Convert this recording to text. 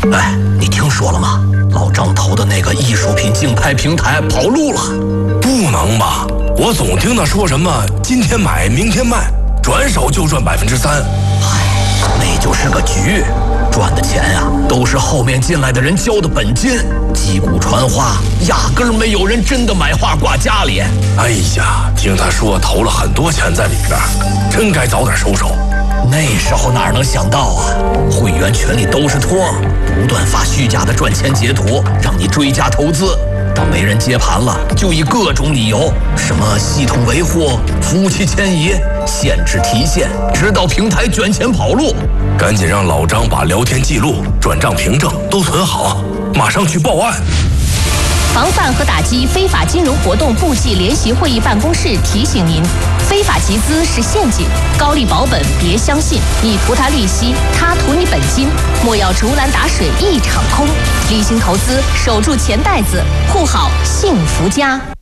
哎，你听说了吗？老张投的那个艺术品竞拍平台跑路了。 不能吧？我总听他说什么今天买明天卖，转手就赚3%。 唉，那就是个局，赚的钱呀，都是后面进来的人交的本金，击鼓传花，压根儿没有人真的买画挂家里。 哎呀，听他说投了很多钱在里边，真该早点收手。 那时候哪能想到啊，会员群里都是托，不断发虚假的赚钱截图，让你追加投资。当没人接盘了，就以各种理由，什么系统维护、服务器迁移、限制提现，直到平台卷钱跑路。 赶紧让老张把聊天记录、转账凭证都存好，马上去报案。 防范和打击非法金融活动部际联席会议办公室提醒您：非法集资是陷阱，高利保本别相信，你图他利息，他图你本金，莫要竹篮打水一场空。理性投资，守住钱袋子，护好幸福家。